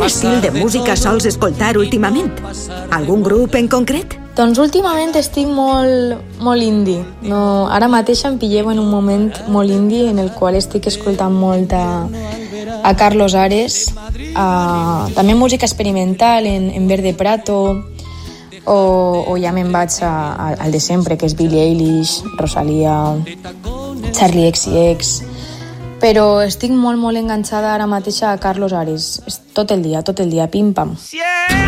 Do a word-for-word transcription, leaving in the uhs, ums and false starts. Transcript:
estil de música sols escoltar últimament? Algun grup en concret? Doncs últimament estic molt, molt indie. No, ara mateix em pilleu en un moment molt indie en el qual estic escoltant molt a, a Carlos Ares, a, també música experimental en, en Verde Prato, o, o ja me'n vaig a, a, al de sempre, que és Billie Eilish, Rosalía, Charlie X C X, però estic molt, molt enganxada ara mateix a Carlos Ares, tot el dia, tot el dia, pim-pam.